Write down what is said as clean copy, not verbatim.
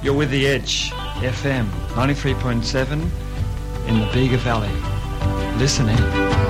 You're with The Edge, FM 93.7 in the Bega Valley. Listen in.